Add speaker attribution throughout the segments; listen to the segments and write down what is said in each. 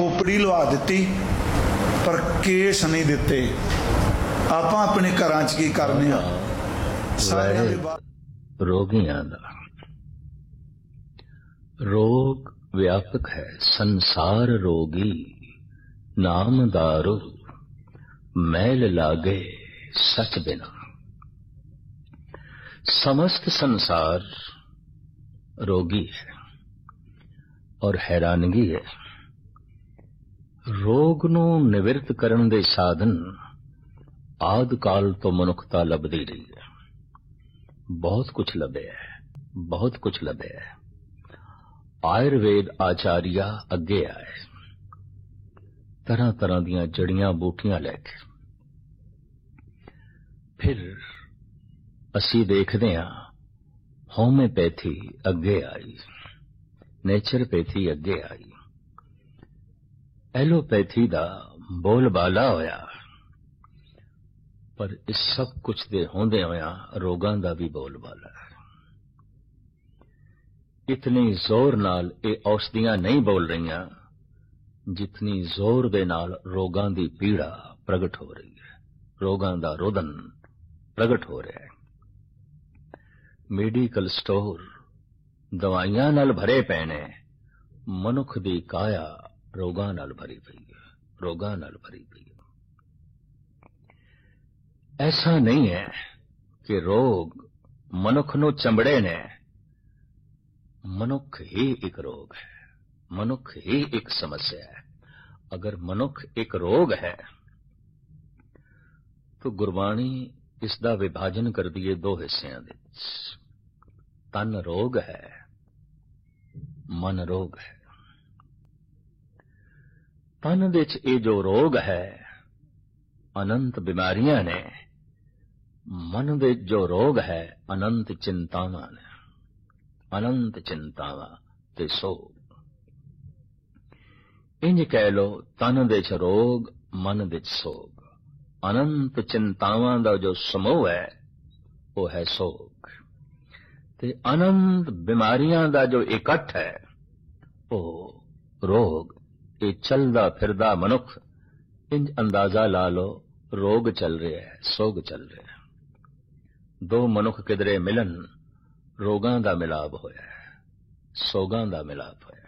Speaker 1: खोपड़ी लवा दी पर केस नहीं दिते। आप अपने घर च की करने
Speaker 2: रोगियां दा रोग व्यापक है संसार रोगी नाम दारू मैल लागे सच बिना। समस्त संसार रोगी है और हैरानगी है रोग नूं निवृत्त करन दे साधन आद काल तो मनुखता लभदी रही है। बहुत कुछ लभे है, बहुत कुछ लभे है। आयुर्वेद आचार्य अगे आए तरह तरह दियां जड़ियां बूटियां लैके। फिर असी देखते हाँ होम्योपैथी अगे आई, नेचरपैथी अगे आई, एलोपैथी दा बोलबाला होया। पर इस सब कुछ दे होंदे होया रोगां दा भी बोलबाला है। इतनी जोर नाल ये औषधियां नहीं बोल रहीयां जितनी जोर दे नाल रोगां दी पीड़ा प्रगट हो रही है, रोगां दा रोदन प्रगट हो रहा है। मेडिकल स्टोर दवाइयां नाल भरे पे ने, मनुख दी काया रोगां नाल भरी पई है, रोगां नाल भरी पई है। ऐसा नहीं है कि रोग मनुख नूं चंबड़े ने, मनुख ही एक रोग है, मनुख ही एक समस्या है। अगर मनुख एक रोग है तो गुरबाणी इसका विभाजन कर दिए दो हिस्सों दे। तन रोग है, मन रोग है। तन दे ये जो रोग है अनंत बीमारियां ने, मन दे जो रोग है अनंत चिंतावां ने, अनंत चिंतावां ते सोग। इंज कह लो तन दे च रोग मन दे च सोग। अनंत चिंतावां दा जो समूह है वो है सोग, ते अनंत बीमारियां दा जो इकट्ठ है वो रोग। ये चलदा फिरदा मनुख इंज अंदाजा ला लो रोग चल रहा है, सोग चल रहा है। दो मनुख किधरे मिलन रोगां दा मिलाप होया है, सोगां दा मिलाप होया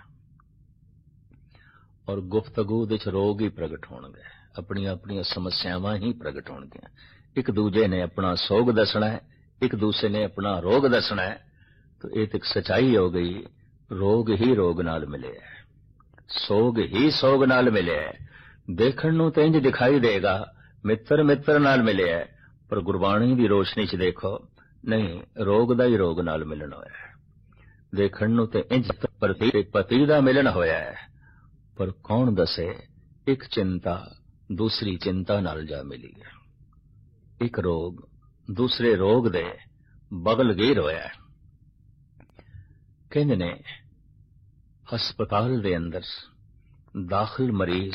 Speaker 2: और गुफ्तगू दे च रोग ही प्रगट होणगे, अपनी अपनी समस्यावां ही प्रगट होणगियां। एक दूजे ने अपना सोग दसना है, एक दूसरे ने अपना रोग दसना है। तो ये तो एक सच्चाई हो गई, रोग ही रोग नाल मिले है, सोग ही सोग नाल मिले है। देखण नूं ते इंज दिखाई देगा मित्र मित्र नाल मिले है, पर गुरबाणी दी रोशनी च देखो नहीं, रोग दा ही रोग नाल मिलन होया है। देखण नूं ते इंज पति दा मिलन होया है, पर कौन दसे एक चिंता दूसरी चिंता नाल जा मिली है। एक रोग दूसरे रोग दे बगलगीर होया है। कहंदे ने हस्पताल दे अंदर दाखिल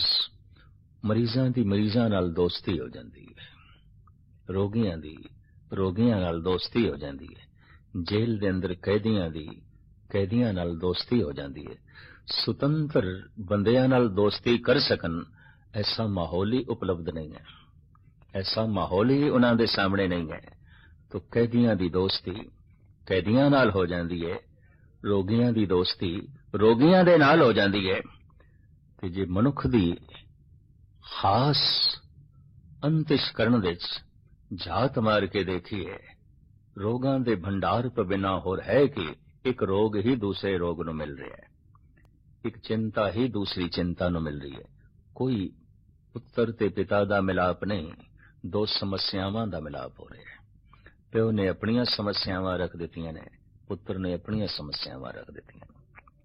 Speaker 2: मरीजां दी मरीजां नाल दोस्ती हो जाती है, रोगियां दी रोगियां नाल दोस्ती हो जाती है। जेल दे अंदर कैदियां दी कैदियां नाल दोस्ती हो जाती है। सुतंत्र बंदियां नाल दोस्ती कर सकन ऐसा माहौल ही उपलब्ध नहीं है, ऐसा माहौल ही उन्हां दे सामने नहीं है। तो कैदियां दी दोस्ती कैदियां नाल हो जाती है, रोगियां दी दोस्ती रोगियां दे नाल हो जाती है। ते जे मनुख दी खास अंतਿਸ਼ਕਰਨ दे झात मार के देखिए रोगां दे भंडार तो बिना होर है कि एक रोग ही दूसरे रोग नूं मिल रहा है, एक चिंता ही दूसरी चिंता नूं मिल रही है। कोई पुत्र ते पिता दा मिलाप नहीं, दो समस्यावां दा मिलाप हो रहा है। प्यो ने अपनियां समस्यावां रख दित्तियां ने, पुत्र ने अपनियां समस्यावां रख दित्तियां ने।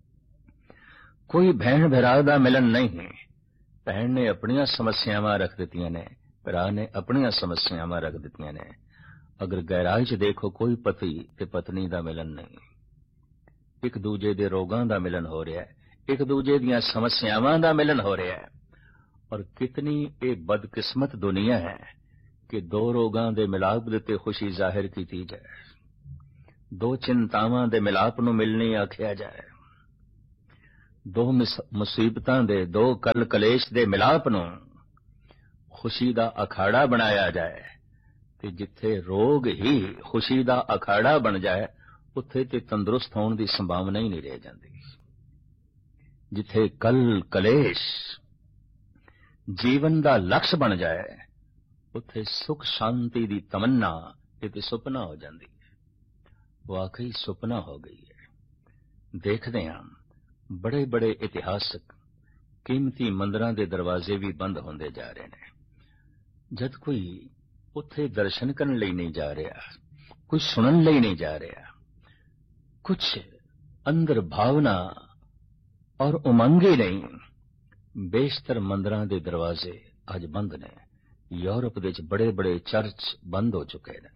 Speaker 2: कोई भैन भरा दा मिलन नहीं है, भैन ने अपनियां समस्यावां रख दित्तियां ने, भरा ने अपनियां समस्यावां रख दित्तियां ने। अगर गहराई च देखो कोई पति ते पत्नी दा मिलन नहीं, एक दूजे दे रोगां दा मिलन हो रहा है, एक दूजे दियां समस्यावां दा मिलन हो रहा है। और कितनी ये बदकिस्मत दुनिया है कि दो रोगां दे मिलाप दे ते खुशी जाहिर की जाए, दो चिंतावां दे मिलाप नूं मिलनी आखिया जाए। ਦੋ ਮੁਸੀਬਤਾਂ ਦੇ, ਦੋ ਕਲ ਕਲੇਸ਼ ਦੇ ਮਿਲਾਪ ਨੂੰ ਖੁਸ਼ੀ ਦਾ ਅਖਾੜਾ ਬਣਾਇਆ ਜਾਏ, ਤੇ ਜਿੱਥੇ ਰੋਗ ਹੀ ਖੁਸ਼ੀ ਦਾ ਅਖਾੜਾ ਬਣ ਜਾਏ ਉੱਥੇ ਤੇ ਤੰਦਰੁਸਤ ਹੋਣ ਦੀ ਸੰਭਾਵਨਾ ਹੀ ਨਹੀਂ ਰਹਿ ਜਾਂਦੀ। ਜਿੱਥੇ ਕਲ ਕਲੇਸ਼ ਜੀਵਨ ਦਾ ਲਕਸ਼ ਬਣ ਜਾਏ ਉੱਥੇ ਸੁਖ ਸ਼ਾਂਤੀ ਦੀ ਤਮੰਨਾ ਇਹ ਤੇ ਸੁਪਨਾ ਹੋ ਜਾਂਦੀ ਹੈ। ਵਾਕਈ ਸੁਪਨਾ ਹੋ ਗਈ ਹੈ। ਦੇਖਦੇ ਹਾਂ ਬੜੇ ਬੜੇ ਇਤਿਹਾਸਕ ਕੀਮਤੀ ਮੰਦਰਾਂ ਦੇ ਦਰਵਾਜ਼ੇ ਵੀ ਬੰਦ ਹੁੰਦੇ ਜਾ ਰਹੇ ਨੇ। ਜਦ ਕੋਈ ਉੱਥੇ ਦਰਸ਼ਨ ਕਰਨ ਲਈ ਨਹੀਂ ਜਾ ਰਿਹਾ, ਕੁਝ ਸੁਣਨ ਲਈ ਨਹੀਂ ਜਾ ਰਿਹਾ, ਕੁਝ ਅੰਦਰ ਭਾਵਨਾ ਔਰ ਉਮੰਗ ਹੀ ਨਹੀਂ। ਬੇਸ਼ਤਰ ਮੰਦਰਾਂ ਦੇ ਦਰਵਾਜ਼ੇ ਅੱਜ ਬੰਦ ਨੇ। ਯੂਰਪ ਦੇ ਵਿੱਚ ਬੜੇ ਬੜੇ ਚਰਚ ਬੰਦ ਹੋ ਚੁੱਕੇ ਨੇ।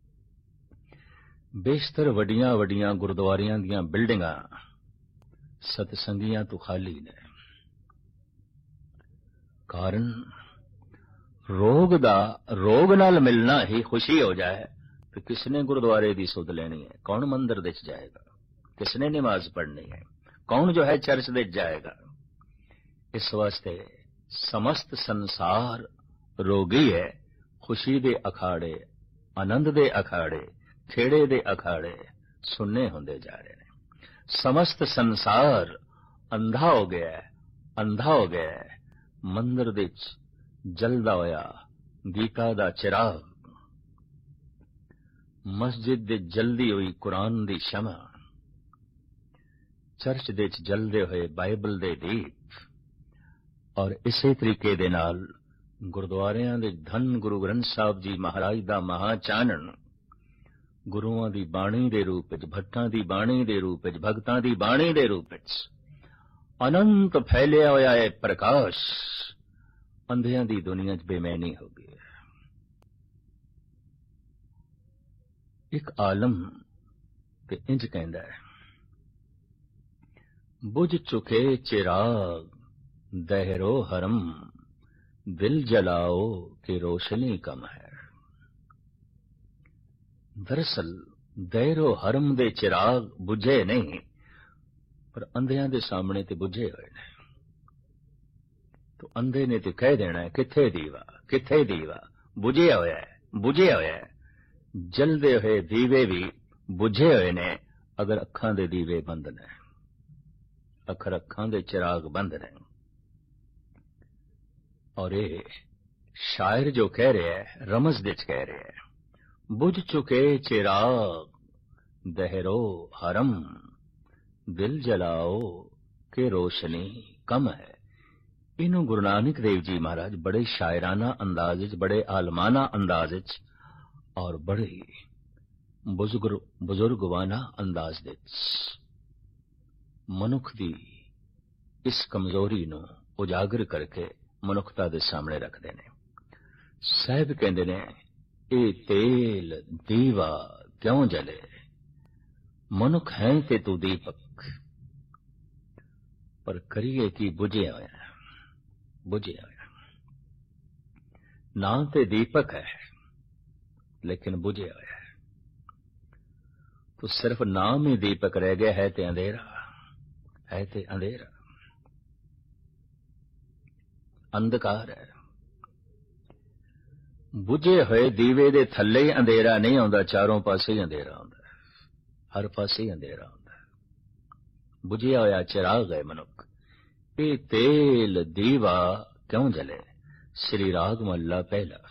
Speaker 2: ਬੇਸ਼ਤਰ ਵੱਡੀਆਂ ਵੱਡੀਆਂ ਗੁਰਦੁਆਰਿਆਂ ਦੀਆਂ ਬਿਲਡਿੰਗਾਂ ਸਤਸੰਗੀਆਂ ਤੋਂ ਖਾਲੀ ਨੇ। ਕਾਰਨ ਰੋਗ ਨਾਲ ਮਿਲਣਾ ਹੀ ਖੁਸ਼ੀ ਹੋ ਜਾਏ ਤੇ ਕਿਸਨੇ ਗੁਰਦੁਆਰੇ ਦੀ ਸੁਧ ਲੈਣੀ ਹੈ, ਕੌਣ ਮੰਦਰ ਦੇ ਚ ਜਾਏਗਾ, ਕਿਸਨੇ ਨਮਾਜ਼ ਪੜ੍ਹਨੀ ਹੈ, ਕੌਣ ਜੋ ਹੈ ਚਰਚ ਦੇ ਜਾਏਗਾ। ਇਸ ਵਾਸਤੇ ਸਮਸਤ ਸੰਸਾਰ ਰੋਗੀ ਹੈ। ਖੁਸ਼ੀ ਦੇ ਅਖਾੜੇ, ਆਨੰਦ ਦੇ ਅਖਾੜੇ, ਖੇੜੇ ਦੇ ਅਖਾੜੇ ਸੁਣਨੇ ਹੁੰਦੇ ਜਾ ਰਹੇ ਨੇ। ਸਮਸਤ ਸੰਸਾਰ ਅੰਧਾ ਹੋ ਗਿਆ ਹੈ, ਅੰਧਾ ਹੋ ਗਿਆ ਹੈ। ਮੰਦਰ ਦੇ ਵਿੱਚ ਜਲਦਾ ਹੋਇਆ ਗੀਤਾ ਦਾ ਚਿਰਾਗ, ਮਸਜਿਦ ਦੇ ਜਲਦੀ ਹੋਈ ਕੁਰਾਨ ਦੀ ਸ਼ਮਾ, ਚਰਚ ਦੇ ਵਿੱਚ ਜਲਦੇ ਹੋਏ ਬਾਈਬਲ ਦੇ ਦੀਪ, ਔਰ ਇਸੇ ਤਰੀਕੇ ਦੇ ਨਾਲ ਗੁਰਦੁਆਰਿਆਂ ਦੇ ਧੰਨ ਗੁਰੂ ਗ੍ਰੰਥ ਸਾਹਿਬ ਜੀ ਮਹਾਰਾਜ ਦਾ ਮਹਾ ਚਾਨਣ, ਗੁਰੂਆਂ ਦੀ ਬਾਣੀ ਦੇ ਰੂਪ ਵਿੱਚ, ਭੱਟਾਂ ਦੀ ਬਾਣੀ ਦੇ ਰੂਪ ਵਿੱਚ, ਭਗਤਾਂ ਦੀ ਬਾਣੀ ਦੇ ਰੂਪ ਵਿੱਚ ਅਨੰਤ ਫੈਲਿਆ ਹੋਇਆ ਹੈ ਪ੍ਰਕਾਸ਼, ਅੰਧਿਆਂ ਦੀ ਦੁਨੀਆ 'ਚ ਬੇਮੈਨੀ ਹੋ ਗਈ ਹੈ। ਇੱਕ ਆਲਮ ਤੇ ਇੰਜ ਕਹਿੰਦਾ ਹੈ, ਬੁਝ ਚੁਕੇ ਚਿਰਾਗ ਦਹਿਰੋ ਹਰਮ, ਦਿਲ ਜਲਾਓ ਕਿ ਰੋਸ਼ਨੀ ਕਮ ਹੈ। ਦਰਅਸਲ ਦਹਿਰੋ ਹਰਮ ਦੇ ਚਿਰਾਗ ਬੁਝੇ ਨਹੀਂ, ਪਰ ਅੰਧਿਆਂ ਦੇ ਸਾਹਮਣੇ ਤੇ ਬੁਝੇ ਹੋਏ ਨੇ। ਤੋ ਅੰਧੇ ਨੇ ਤੇ ਕਹਿ ਦੇਣਾ ਕਿੱਥੇ ਦੀਵਾ, ਕਿੱਥੇ ਦੀਵਾ, ਬੁਝਿਆ ਹੋਇਆ ਹੈ, ਬੁਝਿਆ ਹੋਇਆ ਹੈ। ਜਲਦੇ ਹੋਏ ਦੀਵੇ ਵੀ ਬੁਝੇ ਹੋਏ ਨੇ ਅਗਰ ਅੱਖਾਂ ਦੇ ਦੀਵੇ ਬੰਦ ਨੇ, ਅਖਰ ਅੱਖਾਂ ਦੇ ਚਿਰਾਗ ਬੰਦ ਨੇ। ਔਰ ਇਹ ਸ਼ਾਇਰ ਜੋ ਕਹਿ ਰਿਹਾ ਹੈ, ਰਮਜ਼ ਵਿੱਚ ਕਹਿ ਰਿਹਾ ਹੈ, ਬੁਝ ਚੁਕੇ ਚਿਰਾਗ ਦਹਿਰੋ ਹਰਮ, ਦਿਲ ਜਲਾਓ ਕਿ ਰੋਸ਼ਨੀ ਕਮ ਹੈ। ਇਹਨੂੰ ਗੁਰੂ ਨਾਨਕ ਦੇਵ ਜੀ ਮਹਾਰਾਜ ਬੜੇ ਸ਼ਾਇਰਾਨਾ ਅੰਦਾਜ਼ ਵਿੱਚ, ਬੜੇ ਆਲਮਾਨਾ ਅੰਦਾਜ਼ ਵਿੱਚ ਔਰ ਬੜੇ ਬਜ਼ੁਰਗਵਾਨਾ ਅੰਦਾਜ਼ ਵਿੱਚ ਮਨੁੱਖ ਦੀ ਇਸ ਕਮਜ਼ੋਰੀ ਨੂੰ ਉਜਾਗਰ ਕਰਕੇ ਮਨੁੱਖਤਾ ਦੇ ਸਾਹਮਣੇ ਰੱਖਦੇ ਨੇ। ਸਾਹਿਬ ਕਹਿੰਦੇ ਨੇ, ਇਹ ਤੇਲ ਦੀਵਾ ਕਿਉਂ ਜਲੇ, ਮਨੁੱਖ ਹੈ ਤੇ ਤੂੰ ਦੀਪਕ, ਪਰ ਕਰੀਏ ਕੀ ਬੁਝਿਆ ਹੋਇਆ, ਬੁਝਿਆ ਹੋਇਆ। ਨਾ ਤੇ ਦੀਪਕ ਹੈ ਲੇਕਿਨ ਬੁਝਿਆ ਹੋਇਆ ਹੈ। तो सिर्फ नाम ही दीपक रह गया है ते अंधेरा, है ते अंधेरा, अंधकार है। बुझे हुए दीवे दे थल्ले अंधेरा नहीं आउंदा, चारों पासे ही अंधेरा आउंदा, हर पासे ही अंधेरा आउंदा। बुझिया होया चिराग है मनुख, ये तेल दीवा क्यों जले। श्री राग महला पहला।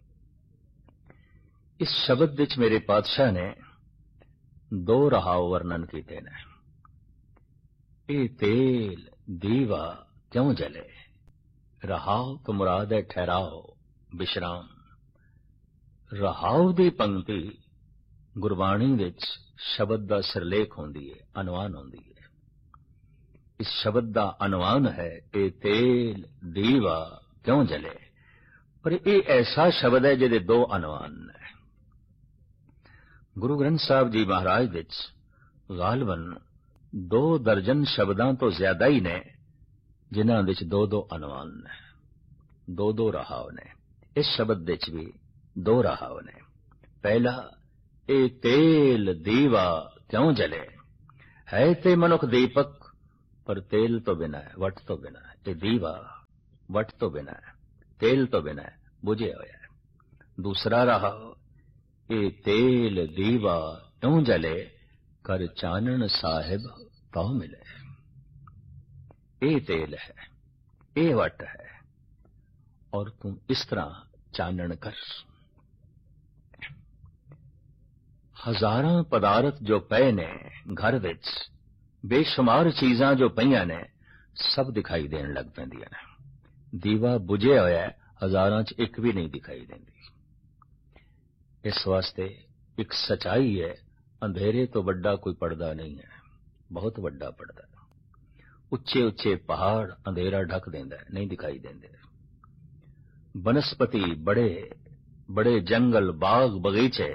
Speaker 2: इस शब्द विच मेरे पातशाह ने दो रहाव वर्णन किए ने। ये तेल दीवा क्यों जले। रहाव तो मुराद है ठहराव, विश्राम। रहाव दी पंक्ति गुरबाणी विच शब्द दा सिरलेख होंदी है, अनवान होंदी है। इस शब्द दा अनवान है ये तेल दीवा क्यों जले। पर ये ऐसा शब्द है जिहदे दो अनवान है। गुरु ग्रंथ साहब जी महाराज विच गालबन 2 दर्जन शब्दां तो ज्यादा ही ने जिन्हां विच दो दो अनवान ने, दो दो रहाव ने। इस शब्द विच भी 2 रहाव ने। पहला, ए तेल दीवा क्यों जले। है ते मनुख दीपक पर तेल तो बिना है, वट तो बिना है। ये दीवा वट तो बिना है, तेल तो बिना है, बुझे होया है। दूसरा रहा ये तेल दीवा क्यों जले, कर चानन साहिब तो मिले। ये तेल है, ये वट है, और तुम इस तरह चानन कर। हजारां पदार्थ जो पए ने घर विच, बेशुमार चीजां जो पईयां ने, सब दिखाई देण लग पैंदियां ने। दीवा बुझे होया है, हजारां च एक भी नहीं दिखाई देंदी। इस वास्ते एक सच्चाई है, अंधेरे तो बड़ा कोई पर्दा नहीं है, बहुत बड़ा पर्दा है। उच्चे उच्चे पहाड़ अंधेरा ढक देंदा है, नहीं दिखाई देंदे। बनस्पति बड़े बड़े जंगल बाग बगीचे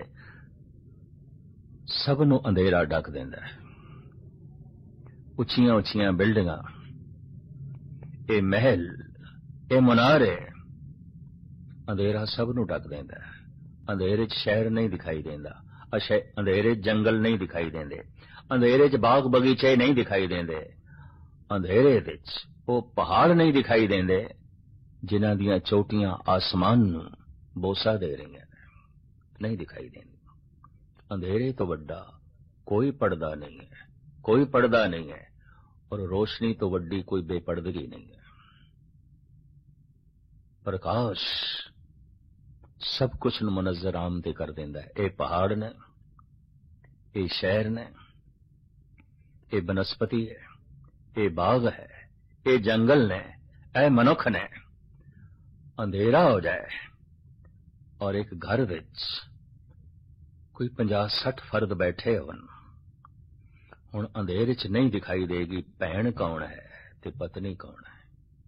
Speaker 2: सब नूं अंधेरा ढक देंदा है। उच्चियां उच्चियां बिल्डिंगां, ये महल, ये मुनारे, अंधेरा सब नूं ढक देंदा है। अंधेरे च शहर नहीं दिखाई देंदा, अंधेरे च जंगल नहीं दिखाई देंदे, अंधेरे च बाग बगीचे नहीं दिखाई देंदे, अंधेरे विच वो पहाड़ नहीं दिखाई देंदे जिन्हां दियां चोटियां आसमान नूं बोसा दे रही नहीं दिखाई देंदी। अंधेरे तो बड़ा कोई पर्दा नहीं है, कोई पर्दा नहीं है, और रोशनी तो वड्डी कोई बेपर्दगी नहीं है। प्रकाश सब कुछ मुनज़्ज़र आमदे कर देंदा है। ये पहाड़ ने, ये शहर ने, ये बनस्पति है, ये बाग है, ये जंगल ने, ए मनुख ने। अंधेरा हो जाए और एक घर विच कोई 50-60 फर्द बैठे होन, हुण अंधेरे च नहीं दिखाई देगी भैन कौन है ते पत्नी कौन है,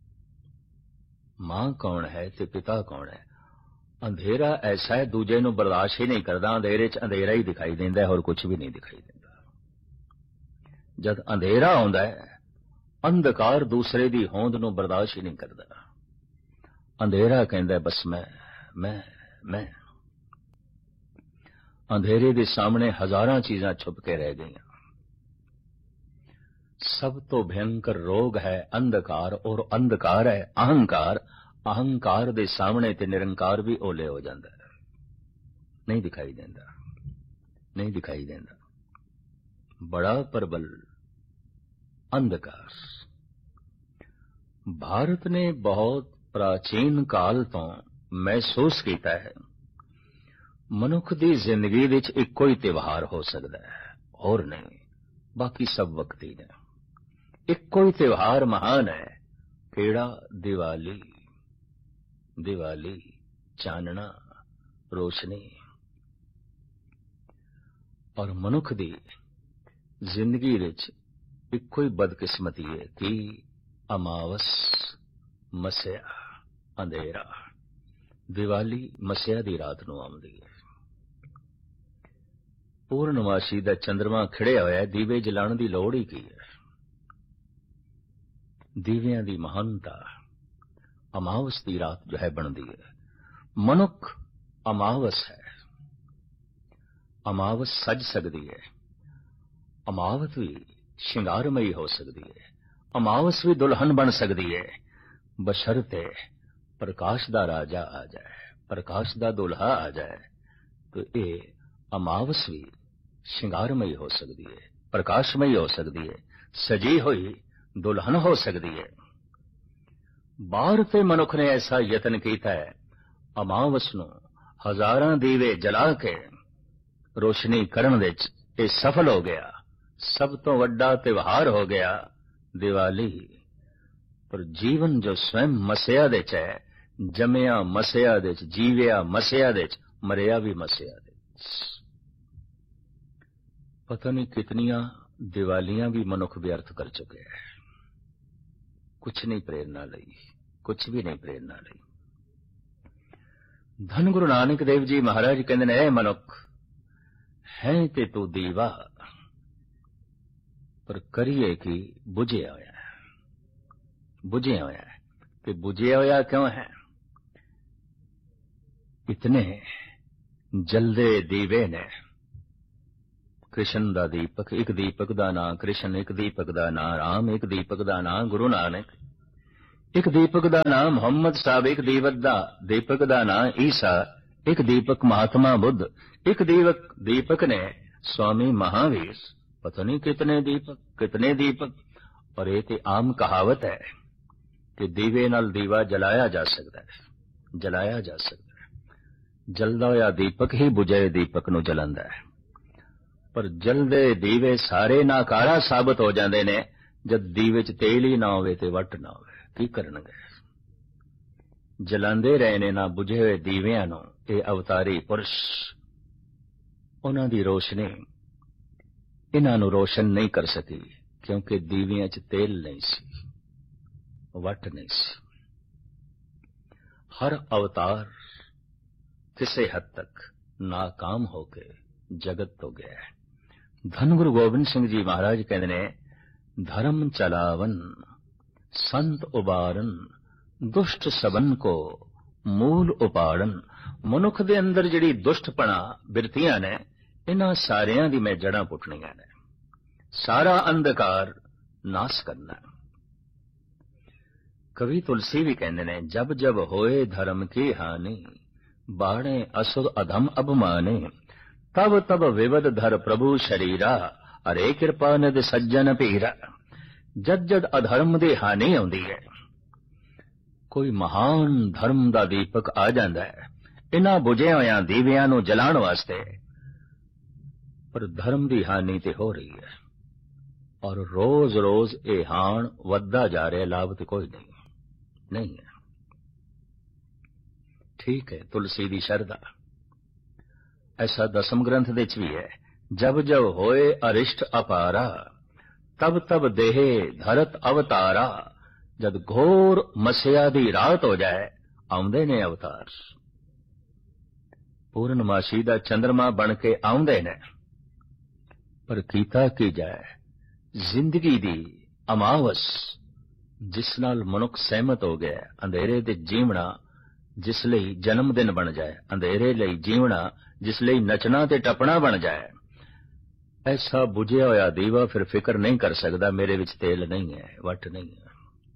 Speaker 2: मां कौन है ते पिता कौन है। अंधेरा ऐसा है दूजे नूं बर्दाश्त ही नहीं करदा। अंधेरे च अंधेरा ही दिखाई देंदा है और कुछ भी नहीं दिखाई देंदा। जद अंधेरा आउंदा है, अंधकार दूसरे दी होंद नूं बर्दाश्त ही नहीं करदा। अंधेरा कहंदा बस मैं। अंधेरे दे सामने हजारां चीजां छुप के रह गईयां। सब तो भयंकर रोग है अंधकार, और अंधकार है अहंकार। अहंकार दे सामने ते निरंकार भी ओले हो जाता है, नहीं दिखाई देंदा, नहीं दिखाई देंदा। बड़ा प्रबल अंधकार। भारत ने बहुत प्राचीन काल तो महसूस किया है मनुख दी जिंदगी विच इक्को ही त्योहार हो सकता है, और नहीं, बाकी सब वक्ती ने। इक्को ही त्योहार महान है, केड़ा? दिवाली। दिवाली, चानना, रोशनी। और मनुख दी जिंदगी विच इक्को ही बदकिस्मती है कि अमावस, मस्या, अंधेरा। दिवाली मस्या दी रात नूं आउंदी है। पूर्णमासी दा चंद्रमा खिड़िया होया, दीवे जलाण दी लोड़ ही की है। दीवियां दी महानता अमावस दी रात जो है बनती है। मनुख अमावस है। अमावस सज सकती है, अमावस भी श्रृंगारमयी हो सकती है, अमावस भी दुल्हन बन सकती है, बशर्ते प्रकाश दा राजा आ जाए, प्रकाश दा दुल्हा आ जाए, तो ये अमावस भी श्रृंगारमयी हो सकती है, प्रकाशमयी हो सकती है, सजी हुई दुल्हन हो सकती है। बाहर ते मनुख ने ऐसा यतन किया है, अमावस नूं हजारां दीवे जला के रोशनी करन विच ये सफल हो गया। सब तो वड्डा त्योहार हो गया दिवाली। पर जीवन जो स्वयं मस्या दे च है, जमया मस्या दे च, जीविया मस्या दे च, मरिया भी मस्या दे च। पता नहीं कितनियां दिवालियां भी मनुख व्यर्थ कर चुके हैं। कुछ नहीं प्रेरणा लई, कुछ भी नहीं प्रेरणा लई। धन गुरु नानक देव जी महाराज कहते ने, मनुख है ते तू दीवा, पर करिए कि बुझे होया है। बुझे होया है कि बुझे होया क्यों है? इतने जल्दे दीवे ने कृष्ण दा दीपक, एक दीपक दा नां कृष्ण, एक दीपक दा नां राम, एक दीपक दा नां गुरु नानक, एक दीपक दा नां मुहम्मद साहब, एक दीपक दा नां ईसा, एक दीपक महात्मा बुद्ध, एक दीपक ने स्वामी महावीर। पता नहीं कितने दीपक। और ये ते आम कहावत है कि दीवे नाल दीवा जलाया जा सकता है। जलदा होया दीपक ही बुझे दीपक नूं जलांदा है। पर जलदे दीवे सारे नाकारा साबित हो जाते ने जद दीवे च तेल ही ना होवे ते वट ना होवे। की करनगे? जलांदे रहे ने ना बुझे हुए दीवियां नूं ये अवतारी पुरुष। उन्हां दी रोशनी इन्हां नूं रोशन नहीं कर सकी क्योंकि दीवियां च तेल नहीं सी, वट नहीं सी। हर अवतार किसी हद तक नाकाम होके जगत तो गया है। धन गुरु गोबिंद सिंह जी महाराज कहते ने, धर्म चलावन संत उबारन, दुष्ट सबन को मूल उपाड़न। मनुख दे अंदर जिहड़ी दुष्टपना बिरतियां ने, इन्हां सारियां दी मैं जड़ां पुट्टणियां ने, सारा अंधकार नाश करना। कवि तुलसी भी कहते ने, जब जब होए धर्म की हानि, बाणे असुर अधम अभिमाने, तब तब विवद धर प्रभु शरीरा, अरे कृपा निध सज्जन पीरा। जद जद अधर्म दी हानि आउंदी है, कोई महान धर्म दा दीपक आ जांदा है इन्हां बुझे होयां दीवियां नूं जलाण वास्ते। पर धर्म दी हानि ते हो रही है और रोज रोज ये हाण वधदा जा रहा है, लाभ ते कोई नहीं है। ठीक है, तुलसी दी शरधा ऐसा दसम ग्रंथ दे च भी है, जब जब होए अरिष्ट अपारा, तब तब देहे धरत अवतारा। जद घोर मस्या दी रात हो जाए, आउंदे ने अवतार। पूर्णमासी दा चंद्रमा बन के आउंदे ने। पर कीता की जाए, जिंदगी दी अमावस जिस नाल मनुख सहमत हो गया, अंधेरे दे जीवना जिस लई जन्म दिन बन जाए, अंधेरे लई जीवना जिस लई नचना ते टपना बन जाए, ऐसा बुझिया होया दीवा फिर फिक्र नहीं कर सकता मेरे विच तेल नहीं है, वट नहीं है।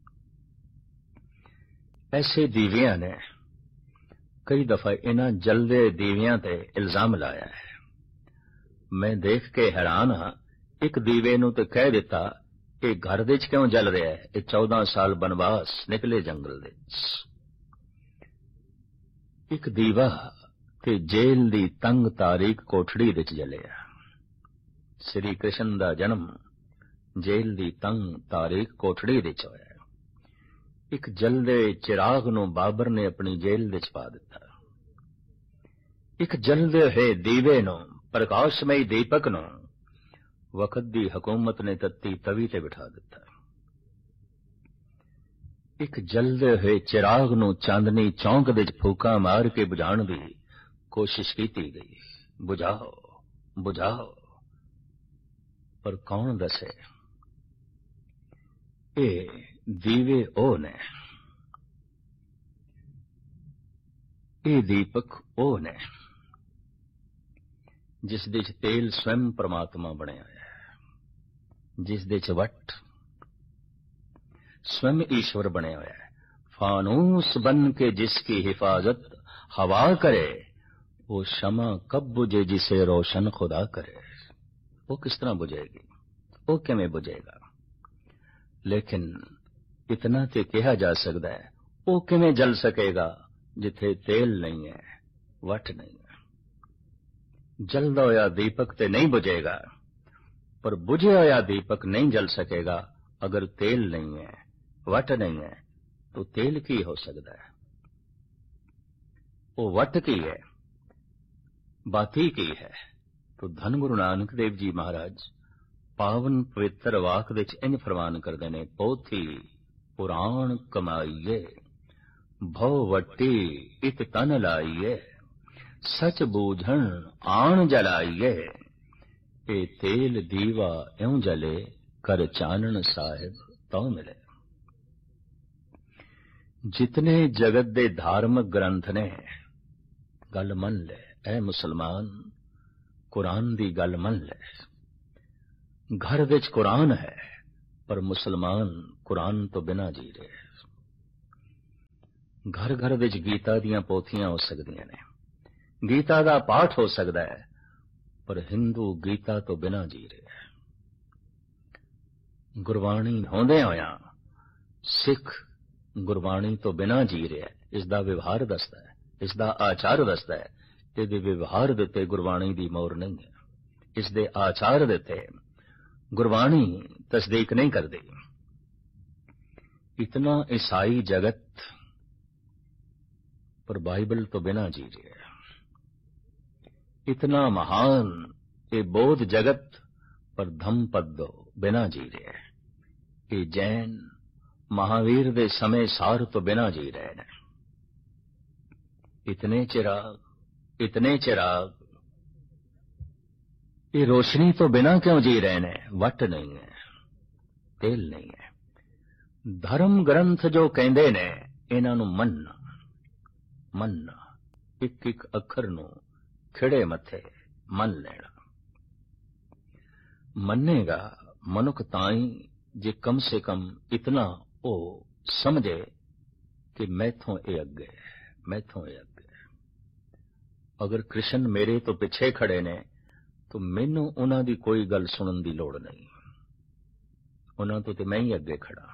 Speaker 2: ऐसे दीवियां ने कई दफा इन्हां जलदे दीवियां ते इल्जाम लाया है। मैं देख के हैरान हाँ, एक दीवे नूं ते कह दिता कि घर दे च क्यों जल रहा है, ये 14 साल बनवास निकले जंगल दे। एक दीवा ते जेल दी तंग तारीक कोठड़ी विच जलिया। श्री कृष्ण दा जन्म जेल दी तंग तारीक कोठड़ी विच होया। एक जलदे चिराग नूं बाबर ने अपनी जेल विच पा दिता। एक जलदे होए दीवे नूं, प्रकाशमई दीपक नूं वक्त दी हुकूमत ने तत्ती तवी ते बिठा दिता। एक जलदे हुए चिराग नूं चांदनी चौंक दे फूका मार के बुझाण दी कोशिश की गई, बुझाओ बुझाओ, पर कौन दसे? ए दीवे ओ ने, ए दीपक ओ ने जिस दे च तेल स्वयं परमात्मा बने होया है, जिस दे च वट स्वयं ईश्वर बने होया है। फानूस बन के जिसकी हिफाजत हवा करे, वो शमा कब बुझे जिसे रोशन खुदा करे। वो किस तरह बुझेगी, वो किवें बुझेगा? लेकिन इतना ते कहा जा सकता है, वो किवें जल सकेगा जिथे तेल नहीं है, वट नहीं है। जलदा होया दीपक ते नहीं बुझेगा, पर बुझे होया दीपक नहीं जल सकेगा अगर तेल नहीं है, वट नहीं है। तो तेल की हो सकता है, वो वट की है, बाती की है। तो धन गुरु नानक देव जी महाराज पावन पवित्र वाक विच इंज फरमान करदे ने, पोथी पुराण कमाईए, भव वट्टी इत तन लाइए, सच बूझण आण जलाइए, ए तेल दीवा एवं जले, कर चानन साहिब तो मिले। जितने जगत दे धार्मिक ग्रंथ ने, गल मन ले ऐ मुसलमान, कुरान दी गल मन ले। घर विच कुरान है पर मुसलमान कुरान तो बिना जी रहे। घर घर विच गीता दियां पोथियां हो सकदियां ने, गीता दा पाठ हो सकदा है, पर हिंदू गीता तो बिना जी रहे। गुरबाणी होंदे होया सिख गुरबाणी तो बिना जी रहा। इसका व्यवहार दसदा है, इसका आचार दसदा है। इसके व्यवहार दे उत्ते गुरबाणी दी मोहर नहीं है, इसके आचार दे उत्ते गुरबाणी तस्दीक नहीं करती। इतना ईसाई जगत पर बाइबल तो बिना जी रहा। इतना महान ये बौद्ध जगत पर धम्मपद बिना जी रहा है। ये जैन महावीर दे समय सार तो बिना जी रहे हैं। इतने चिराग ये रोशनी तो बिना क्यों जी रहे हैं? वट नहीं है, तेल नहीं है। धर्म ग्रंथ जो कहंदे ने इन्हां नूं मनना एक एक अखर नूं खिड़े मथे मन लेना। मन्नेगा मनुख ताई जे कम से कम इतना ओ समझे कि मैथों ए अगे, मैथों ए अगे। अगर कृष्ण मेरे तो पिछे खड़े ने तो मैनू उन्हां दी कोई गल सुनन दी लोड़ नहीं, उन्हां तो मैं ही अगे खड़ा।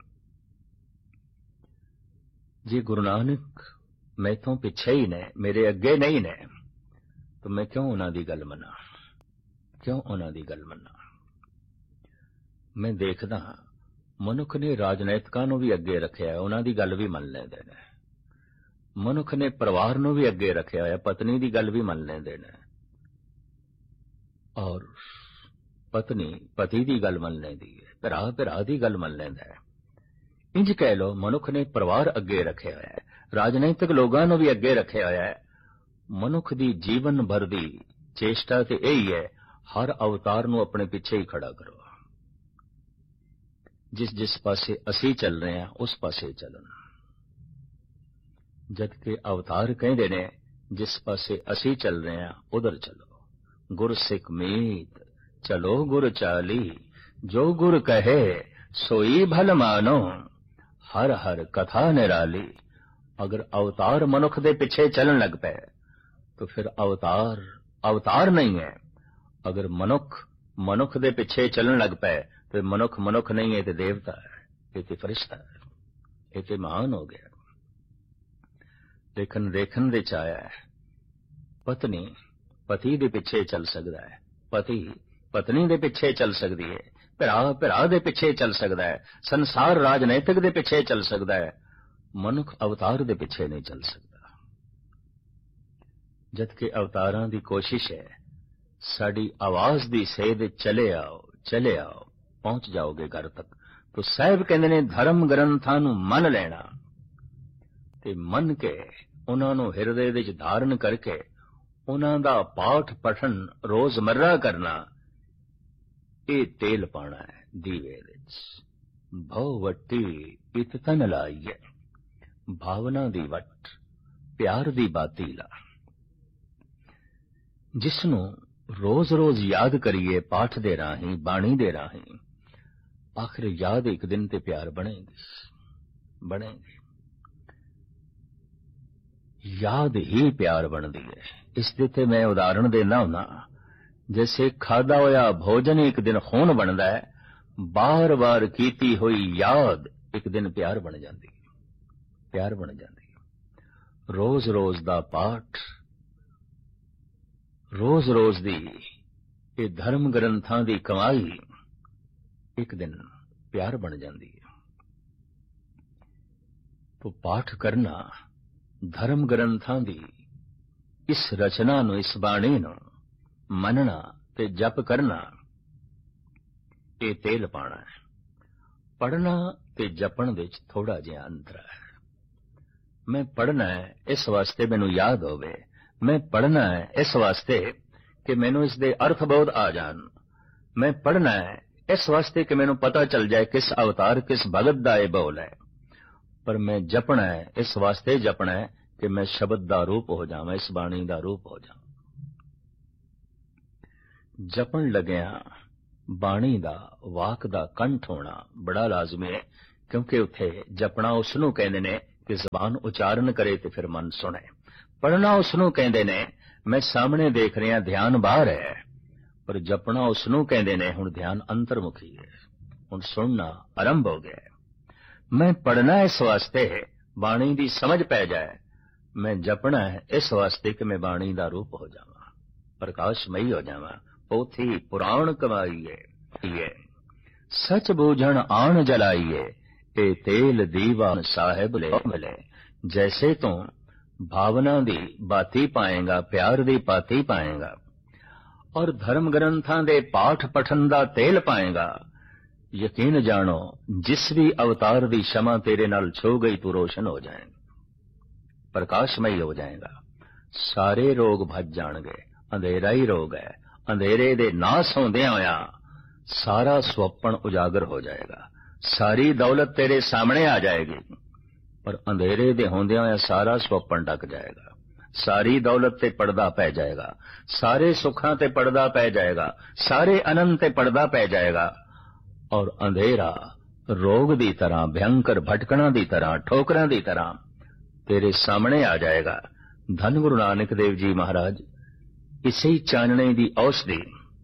Speaker 2: जे गुरु नानक मैथों पिछे ही ने, मेरे अगे नहीं ने, तो मैं क्यों उन्हां दी गल मना, क्यों उन्हां दी गल मना। मैं देखदा मनुख ने राजनीतिकां नूं भी अगे रखिया है, उन्हां दी गल भी मन लैंदे ने। मनुख ने परिवार नूं भी अगे रखिया है, पत्नी दी गल भी मन लैंदे ने, और पत्नी पति दी गल मन लैंदी है, भरा दी गल मन लैंदा है। इंज कह लो मनुख ने परिवार अगे रखिया है, राजनीतिक लोगां नूं भी अगे रखिया होया है। मनुख दी जीवन भर दी चेष्टा ते यही है, हर अवतार नूं अपने पिछे ही खड़ा करो। जिस जिस पासे असी चल रहे हैं उस पासे चलन। जबकि अवतार कहते ने जिस पासे असी चल रहे हैं उधर चलो। गुर सिख मीत चलो गुर चाली, जो गुर कहे सोई भल मानो, हर हर कथा निराली। अगर अवतार मनुख दे पिछे चलन लग पे तो फिर अवतार अवतार नहीं है। अगर मनुख दे पिछे चलन लग पे तो मनुख नहीं है, तो देवता है, ये तो फरिश्ता है, ये तो महान हो गया। लेकिन देखन दे चाया है, पत्नी पति दे पिछे चल सकता है, पति पत्नी दे पिछे चल सकती है, भरा दे पिछे चल सकता है, संसार राजनीतिक दे पिछे चल सकता है, मनुख अवतार दे पिछे नहीं चल सकता। जबकि अवतारां दी कोशिश है साड़ी आवाज दी सेध चले आओ पहुंच जाओगे घर तक। तो साहब कहंदे ने धर्म ग्रंथां नूं मन लेना ते मन के उन्हां नूं हिरदे विच धारण करके उन्हां दा पाठ पठन रोजमर्रा करना, ये तेल पाना है दीवे विच। भव वट्टी इत तन लाइए, भावना दी वट प्यार दी बाती ला। जिसनूं रोज रोज याद करिए पाठ दे राही बाणी दे राही, आखिर याद एक दिन ते प्यार बनेगी। याद ही प्यार बनती है। इस ते मैं उदाहरण देना हुना, जैसे खादा होया भोजन एक दिन खून बनता है, बार बार कीती हुई याद एक दिन प्यार बन जाती है। रोज रोज दा पाठ, रोज रोज दी ये धर्म ग्रंथां दी कमाई एक दिन प्यार बन जाती है। तो पाठ करना धर्म ग्रंथां दी इस रचना नूं, इस बाणी नूं मनना ते जप करना, ये तेल पाना है। पढ़ना ते जपण विच थोड़ा जिहा अंतर है। मैं पढ़ना है इस वास्ते मैनूं याद होवे, मैं पढ़ना है इस वास्ते कि मैनूं इसदे अर्थ बोध आ जान, मैं पढ़ना है इस वास्ते कि मैनूं पता चल जाए किस अवतार किस भगत दा ये बोल है। पर मैं जपना है इस वास्ते जपना है कि मैं शब्द दा रूप हो जावां, इस बाणी दा रूप हो जावां। ਜਪਣ ਲੱਗਿਆਂ ਬਾਣੀ ਦਾ ਵਾਕ ਦਾ ਕੰਠ ਹੋਣਾ ਬੜਾ ਲਾਜ਼ਮੀ ਹੈ, ਕਿਉਂਕਿ ਉੱਥੇ ਜਪਣਾ ਉਸ ਨੂੰ ਕਹਿੰਦੇ ਨੇ ਕਿ ਜ਼ਬਾਨ ਉਚਾਰਨ ਕਰੇ ਤੇ ਫਿਰ ਮਨ ਸੁਣੇ। ਪੜ੍ਹਨਾ ਉਸ ਨੂੰ ਕਹਿੰਦੇ ਨੇ ਮੈਂ ਸਾਹਮਣੇ ਦੇਖ ਰਿਹਾ, ਧਿਆਨ ਬਾਹਰ ਹੈ। ਪਰ ਜਪਣਾ ਉਸ ਨੂੰ ਕਹਿੰਦੇ ਨੇ ਹੁਣ ਧਿਆਨ ਅੰਤਰਮੁਖੀ ਹੈ, ਹੁਣ ਸੁਣਨਾ ਆਰੰਭ ਹੋ ਗਿਆ। ਮੈਂ ਪੜ੍ਹਨਾ ਇਸ ਵਾਸਤੇ ਬਾਣੀ ਦੀ ਸਮਝ ਪੈ ਜਾਏ, ਮੈਂ ਜਪਣਾ ਹੈ ਇਸ ਵਾਸਤੇ ਕਿ ਮੈਂ ਬਾਣੀ ਦਾ ਰੂਪ ਹੋ ਜਾਵਾਂ, ਪ੍ਰਕਾਸ਼ਮਈ ਹੋ ਜਾਵਾਂ। ਪੋਥੀ ਪੁਰਾਣ ਕਮਾਈਏ, ਸੱਚ ਬੂਝਣ ਆਣ ਜਲਾਈਏ, ਇਹ ਤੇਲ ਦੀਵਾਨ ਸਾਹਿਬ ਲੈ ਮਿਲੇ। ਜੈਸੇ ਤੂੰ ਭਾਵਨਾ ਦੀ ਬਾਤੀ ਪਾਏਗਾ, ਪਿਆਰ ਦੀ ਪਾਤੀ ਪਾਏਗਾ, ਔਰ ਧਰਮ ਗ੍ਰੰਥਾਂ ਦੇ ਪਾਠ ਪਠਨ ਦਾ ਤੇਲ ਪਾਏਗਾ, ਯਕੀਨ ਜਾਣੋ ਜਿਸ ਵੀ ਅਵਤਾਰ ਦੀ ਸ਼ਮਾ ਤੇਰੇ ਨਾਲ ਛੋ ਗਈ ਤੂੰ ਰੋਸ਼ਨ ਹੋ ਜਾਏਗਾ, ਪ੍ਰਕਾਸ਼ਮਈ ਹੋ ਜਾਏਗਾ। ਸਾਰੇ ਰੋਗ ਭੱਜ ਜਾਣਗੇ। ਅੰਧੇਰਾ ਹੀ ਰੋਗ ਹੈ। ਅੰਧੇਰੇ ਦੇ ਨਾਸ ਹੁੰਦਿਆਂ ਹੋਇਆਂ ਸਾਰਾ ਸੁਪਨ ਉਜਾਗਰ ਹੋ ਜਾਏਗਾ, ਸਾਰੀ ਦੌਲਤ ਤੇਰੇ ਸਾਹਮਣੇ ਆ ਜਾਏਗੀ। ਪਰ ਅੰਧੇਰੇ ਦੇ ਹੁੰਦਿਆਂ ਹੋਇਆਂ ਸਾਰਾ ਸੁਪਨ ਢਕ ਜਾਏਗਾ, ਸਾਰੀ ਦੌਲਤ ਤੇ ਪਰਦਾ ਪੈ ਜਾਏਗਾ, ਸਾਰੇ ਸੁੱਖਾਂ ਤੇ ਪਰਦਾ ਪੈ ਜਾਏਗਾ, ਸਾਰੇ ਆਨੰਦ ਤੇ ਪਰਦਾ ਪੈ ਜਾਏਗਾ। ਔਰ ਅੰਧੇਰਾ ਰੋਗ ਦੀ ਤਰ੍ਹਾਂ, ਭयंकर ਭਟਕਣਾ ਦੀ ਤਰ੍ਹਾਂ, ਠੋਕਰਾਂ ਦੀ ਤਰ੍ਹਾਂ ਤੇਰੇ ਸਾਹਮਣੇ ਆ ਜਾਏਗਾ। ਧੰਨ ਗੁਰੂ ਨਾਨਕ ਦੇਵ ਜੀ ਮਹਾਰਾਜ ਇਸੇ ਚਾਨਣੇ ਦੀ ਔਸ਼ਧੀ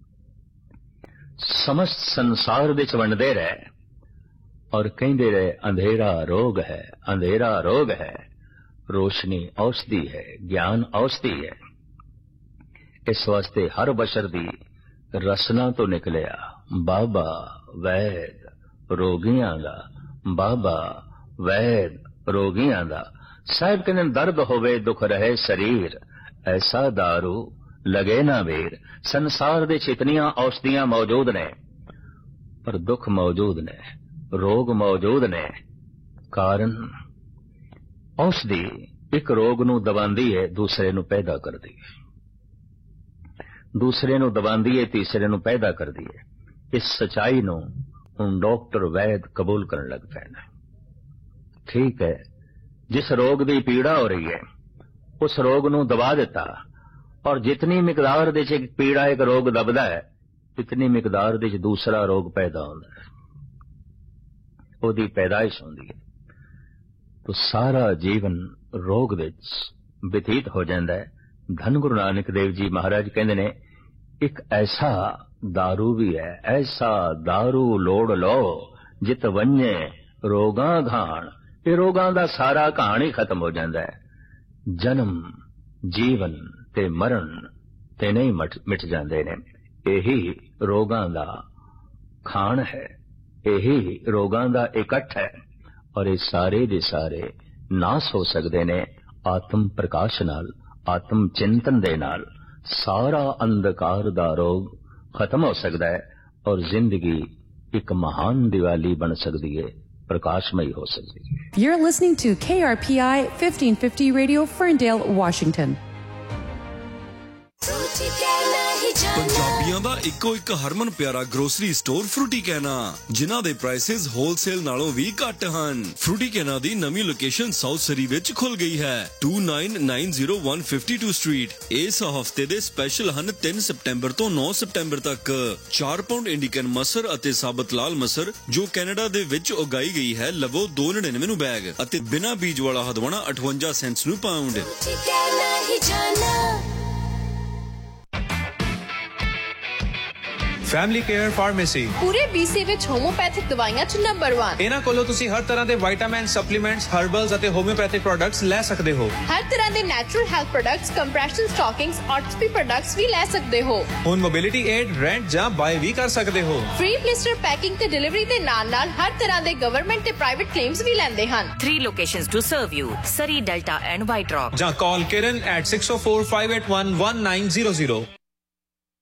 Speaker 2: ਸਮਸਤ ਸੰਸਾਰ ਵਿੱਚ ਵੰਡਦੇ ਰਹੇ ਔਰ ਕਹਿੰਦੇ ਰਹੇ ਅੰਧੇਰਾ ਰੋਗ ਹੈ, ਅੰਧੇਰਾ ਰੋਗ ਹੈ, ਰੋਸ਼ਨੀ ਔਸ਼ਧੀ ਹੈ, ਗਿਆਨ ਔਸ਼ਧੀ ਹੈ। ਇਸ ਵਾਸਤੇ ਹਰ ਬਸ਼ਰ ਦੀ ਰਸਨਾ ਤੋਂ ਨਿਕਲਿਆ ਬਾਬਾ ਵੈਦ ਰੋਗੀਆਂ ਦਾ, ਬਾਬਾ ਵੈਦ ਰੋਗੀਆਂ ਦਾ। ਸਾਹਿਬ ਕਹਿੰਦੇ ਦਰਦ ਹੋਵੇ ਦੁੱਖ ਰਹੇ ਸਰੀਰ, ਐਸਾ ਦਾਰੂ ਲਗੇ ਨਾ ਵੇਰ। ਸੰਸਾਰ ਦੇ ਇਤਨੀਆਂ ਔਸ਼ਧੀਆਂ ਮੌਜੂਦ ਨੇ, ਪਰ ਦੁੱਖ ਮੌਜੂਦ ਨੇ, ਰੋਗ ਮੌਜੂਦ ਨੇ। ਕਾਰਨ ਔਸ਼ਧੀ ਇੱਕ ਰੋਗ ਨੂੰ ਦਬਾਉਂਦੀ ਹੈ, ਦੂਸਰੇ ਨੂੰ ਪੈਦਾ ਕਰਦੀ ਹੈ, ਦੂਸਰੇ ਨੂੰ ਦਬਾਉਂਦੀ ਹੈ, ਤੀਸਰੇ ਨੂੰ ਪੈਦਾ ਕਰਦੀ ਹੈ। ਇਸ ਸਚਾਈ ਨੂੰ ਹੁਣ ਡਾਕਟਰ ਵੈਦ ਕਬੂਲ ਕਰਨ ਲੱਗ ਪਏ ਨੇ। ਠੀਕ ਹੈ, ਜਿਸ ਰੋਗ ਦੀ ਪੀੜਾ ਹੋ ਰਹੀ ਹੈ ਉਸ ਰੋਗ ਨੂੰ ਦਬਾ ਦਿੱਤਾ, ਔਰ ਜਿਤਨੀ ਮਿਕਦਾਰ ਦੇ ਚ ਪੀੜਾ ਇੱਕ ਰੋਗ ਦਬਦਾ ਹੈ, ਇਤਨੀ ਮਿਕਦਾਰ ਦੇ ਚ ਦੂਸਰਾ ਰੋਗ ਪੈਦਾ ਹੁੰਦਾ ਹੈ, ਉਹਦੀ ਪੈਦਾਇਸ਼ ਹੁੰਦੀ ਹੈ। ਤਾਂ ਸਾਰਾ ਜੀਵਨ ਰੋਗ ਵਿੱਚ ਬਤੀਤ ਹੋ ਜਾਂਦਾ ਹੈ। ਧੰਨ ਗੁਰੂ ਨਾਨਕ ਦੇਵ ਜੀ ਮਹਾਰਾਜ ਕਹਿੰਦੇ ਨੇ ਇੱਕ ਐਸਾ ਦਾਰੂ ਵੀ ਹੈ, ਐਸਾ ਦਾਰੂ ਲੋੜ ਲਓ ਜਿਤ ਵੰਨੇ ਰੋਗਾਂ ਘਾਣ। ਇਹ ਰੋਗਾਂ ਦਾ ਸਾਰਾ ਘਾਣ ਹੀ ਖਤਮ ਹੋ ਜਾਂਦਾ ਹੈ। ਜਨਮ ਜੀਵਨ ਤੇ ਮਰਨ ਤੇ ਨਹੀਂ ਮਿਟ ਜਾਂਦੇ ਨੇ। ਇਹੀ ਰੋਗਾਂ ਦਾ ਖਾਣ ਹੈ, ਇਹੀ ਰੋਗਾਂ ਦਾ ਇਕੱਠ ਹੈ, ਔਰ ਇਹ ਸਾਰੇ ਦੇ ਸਾਰੇ ਨਾਸ ਹੋ ਸਕਦੇ ਨੇ ਆਤਮ ਪ੍ਰਕਾਸ਼ ਨਾਲ, ਆਤਮ ਚਿੰਤਨ ਦੇ ਨਾਲ। ਸਾਰਾ ਅੰਧਕਾਰ ਦਾ ਰੋਗ ਖਤਮ ਹੋ ਸਕਦਾ ਹੈ ਔਰ ਜ਼ਿੰਦਗੀ ਇੱਕ ਮਹਾਨ ਦੀਵਾਲੀ ਬਣ ਸਕਦੀ ਹੈ, ਪ੍ਰਕਾਸ਼ਮਈ ਹੋ ਸਕਦੀ ਹੈ।
Speaker 3: You're listening to KRPI 1550 Radio, Ferndale, Washington.
Speaker 4: ਪੰਜਾਬੀਆਂ ਦਾ ਇੱਕੋ ਇੱਕ ਹਰਮਨ ਪਿਆਰਾ ਗਰੋਸਰੀ ਸਟੋਰ ਫਰੂਟੀ ਕੈਨਾ, ਜਿਨ੍ਹਾਂ ਦੇ ਪ੍ਰਾਈਸਿਸ ਹੋਲਸੇਲ ਨਾਲੋਂ ਵੀ ਘੱਟ ਹਨ। ਫਰੂਟੀ ਕੈਨਾ ਦੀ ਨਵੀਂ ਲੋਕੇਸ਼ਨ ਸਾਊਥ ਸਰੀ ਵਿੱਚ ਖੁੱਲ ਗਈ ਹੈ, 2990 ਸਟਰੀਟ। ਇਸ ਹਫਤੇ ਦੇ ਸਪੈਸ਼ਲ ਹਨ 3 ਸਤੰਬਰ ਤੋਂ 9 ਸਤੰਬਰ ਤੱਕ 4 ਪਾਉਂਡ ਇੰਡੀਕਨ ਮਸਰ ਅਤੇ ਸਾਬਤ ਲਾਲ ਮਸਰ ਜੋ ਕੈਨੇਡਾ ਦੇ ਵਿੱਚ ਉਗਾਈ ਗਈ ਹੈ ਲਵੋ 2.99 ਨੂੰ ਬੈਗ, ਅਤੇ ਬਿਨਾਂ ਬੀਜ ਵਾਲਾ ਹਦਵਾਣਾ 58 ਸੈਂਟਸ ਨੂੰ ਪਾਉਂਡ।
Speaker 5: ਫੈਮਿਲੀ ਕੇਅਰ ਫਾਰਮੇਸੀ
Speaker 6: ਪੂਰੇ BC ਵਿੱਚ ਹੋਮੋਪੈਥਿਕ ਦਵਾਈਆਂ ਚ ਨੰਬਰ 1।
Speaker 5: ਇਹਨਾਂ ਕੋਲੋਂ ਤੁਸੀਂ ਹਰ ਤਰ੍ਹਾਂ ਦੇ ਵਿਟਾਮਿਨ, ਸਪਲੀਮੈਂਟਸ, ਹਰਬਲਸ ਅਤੇ ਹੋਮਿਓਪੈਥਿਕ ਪ੍ਰੋਡਕਟਸ ਲੈ ਸਕਦੇ ਹੋ।
Speaker 6: ਹਰ ਤਰ੍ਹਾਂ ਦੇ natural health products, compression ਸਟਾਕਿੰਗਸ, ਆਰਥੋਪੀ products ਵੀ ਲੈ ਸਕਦੇ ਹੋ।
Speaker 5: ਹੁਣ ਮੋਬਿਲਿਟੀ ਏਡ, ਰੈਂਟ ਜਾਂ ਬਾਏ ਵੀ ਕਰ ਸਕਦੇ ਹੋ।
Speaker 6: ਫ੍ਰੀ ਪਲਿਸਟਰ ਪੈਕਿੰਗ ਤੇ ਡਿਲੀਵਰੀ ਦੇ ਨਾਲ-ਨਾਲ ਹਰ ਤਰ੍ਹਾਂ ਦੇ ਗਵਰਨਮੈਂਟ ਤੇ ਪ੍ਰਾਈਵੇਟ ਕਲੇਮਸ ਵੀ ਲੈਂਦੇ ਹਨ।
Speaker 7: 3 locations to serve you: Surrey, Delta and White Rock.
Speaker 5: ਜਾਂ ਕਾਲ Kiran at 604-581-1900.